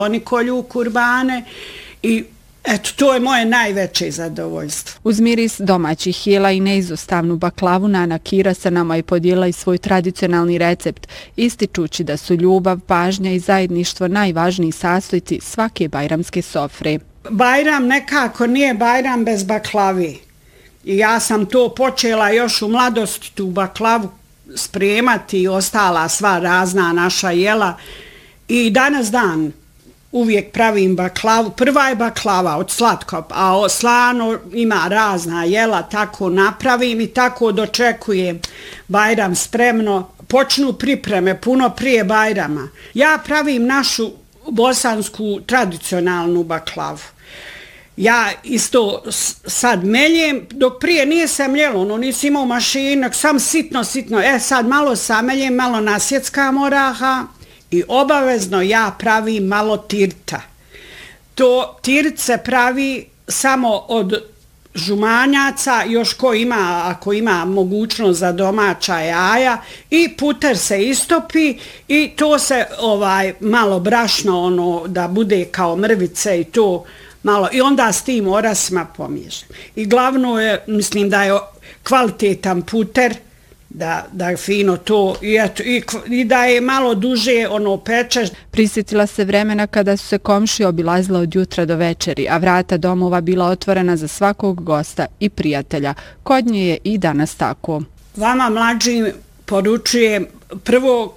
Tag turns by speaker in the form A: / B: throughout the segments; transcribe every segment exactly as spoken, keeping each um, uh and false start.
A: Oni kolju kurbane i eto, to je moje najveće zadovoljstvo.
B: Uz miris domaćih jela i neizostavnu baklavu, Nana Kira sa nama je podijela i svoj tradicionalni recept, ističući da su ljubav, pažnja i zajedništvo najvažniji sastojci svake bajramske sofre.
A: Bajram nekako nije Bajram bez baklavi. I ja sam to počela još u mladosti, tu baklavu spremati i ostala sva razna naša jela. I danas dan uvijek pravim baklavu. Prva je baklava od slatko, a slano ima razna jela, tako napravim i tako dočekujem Bajram spremno. Počnu pripreme puno prije Bajrama. Ja pravim našu bosansku tradicionalnu baklavu. Ja isto sad meljem, dok prije nije se mljelo, ono nisi imao mašinak, sam sitno, sitno. E sad malo sameljem, malo nasjeckam oraha i obavezno ja pravim malo tirta. To tirt se pravi samo od žumanjaca, još ko ima, ako ima mogućnost za domaća jaja, i puter se istopi i to se ovaj malo brašno ono da bude kao mrvice i to malo, i onda s tim orasima pomiješam. I glavno je, mislim da je kvalitetan puter, da, da je fino to i, eto, i, i da je malo duže ono pečeš.
B: Prisjetila se vremena kada su se komšije obilazile od jutra do večeri, a vrata domova bila otvorena za svakog gosta i prijatelja. Kod nje je i danas tako.
A: Vama mlađim poručujem prvo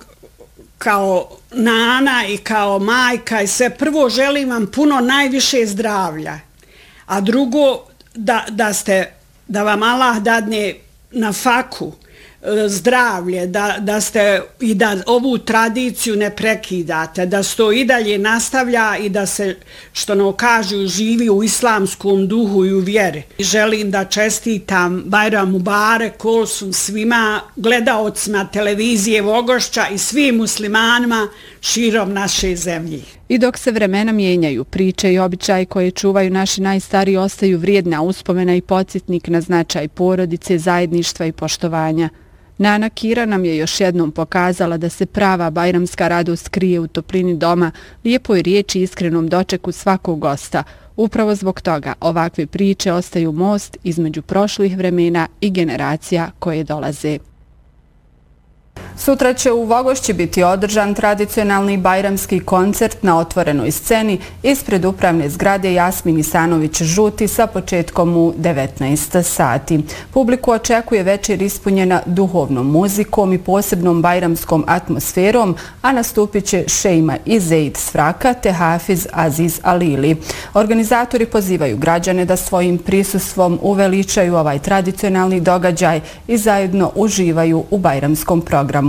A: kao nana i kao majka i sve, prvo želim vam puno najviše zdravlja, a drugo da, da, ste, da vam Allah dadne na faku zdravlje, da, da ste i da ovu tradiciju ne prekidate, da se to i dalje nastavlja i da se, što no kažu, živi u islamskom duhu i u vjeri. Želim da čestitam Bajram Mubarek Olsun svima gledaocima televizije Vogošća i svim muslimanima širom naše zemlje.
B: I dok se vremena mijenjaju, priče i običaji koje čuvaju naši najstariji ostaju vrijedna uspomena i podsjetnik na značaj porodice, zajedništva i poštovanja. Nana Kira nam je još jednom pokazala da se prava bajramska radost krije u toplini doma, lijepoj riječi i iskrenom dočeku svakog gosta. Upravo zbog toga ovakve priče ostaju most između prošlih vremena i generacija koje dolaze. Sutra će u Vogošći biti održan tradicionalni bajramski koncert na otvorenoj sceni ispred upravne zgrade Jasmin Isanović Žuti sa početkom u devetnaest sati. Publiku očekuje večer ispunjena duhovnom muzikom i posebnom bajramskom atmosferom, a nastupit će Šejma i Zeid Svraka te Hafiz Aziz Alili. Organizatori pozivaju građane da svojim prisustvom uveličaju ovaj tradicionalni događaj i zajedno uživaju u bajramskom programu.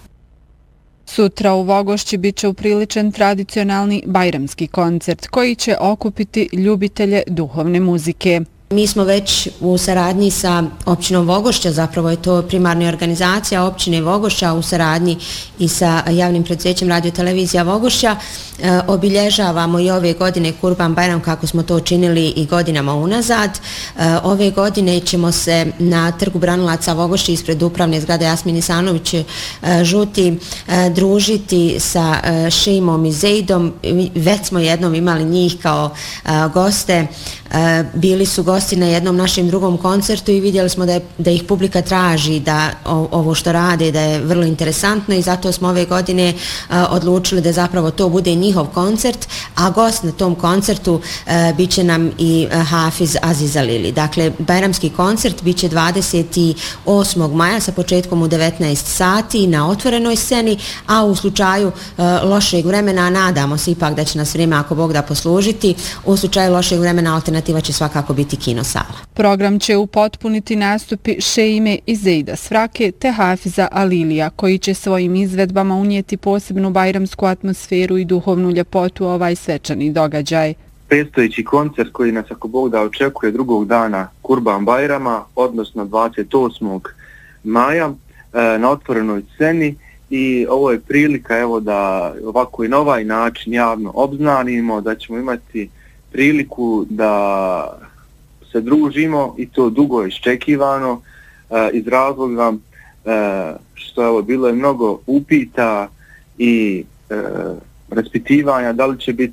B: Sutra u Vogošći bit će upriličen tradicionalni bajramski koncert koji će okupiti ljubitelje duhovne muzike.
C: Mi smo već u saradnji sa općinom Vogošća, zapravo je to primarna organizacija općine Vogošća u saradnji i sa javnim preduzećem Radio Televizija Vogošća. E, obilježavamo i ove godine Kurban Bajram kako smo to činili i godinama unazad. E, ove godine ćemo se na Trgu Branilaca Vogošća ispred upravne zgrade Jasmin Isanović e, Žuti e, družiti sa e, Šejmom i Zeidom. Već smo jednom imali njih kao e, goste. E, bili su gosti na jednom našem drugom koncertu i vidjeli smo da, je, da ih publika traži, da o, ovo što rade, da je vrlo interesantno i zato smo ove godine a, odlučili da zapravo to bude njihov koncert, a gost na tom koncertu a, bit će nam i a, Hafiz Aziz Alili. Dakle, bajramski koncert bit će dvadeset osmog maja sa početkom u devetnaest sati na otvorenoj sceni, a u slučaju a, lošeg vremena, nadamo se ipak da će nas vrijeme ako Bog da poslužiti, u slučaju lošeg vremena alternativa će svakako biti kino sala.
B: Program će upotpuniti nastupi Šejme i Zeida Svrake te Hafiza Alilija, koji će svojim izvedbama unijeti posebnu bajramsku atmosferu i duhovnu ljepotu u ovaj svečani događaj.
D: Predstojeći koncert koji nas ako Bog da očekuje drugog dana Kurban Bajrama, odnosno dvadeset osmog maja na otvorenoj sceni, i ovo je prilika evo da ovako i na ovaj način javno obznanimo da ćemo imati priliku da se družimo i to dugo iščekivano e, iz razloga e, što evo bilo je mnogo upita i e, raspitivanja da li će biti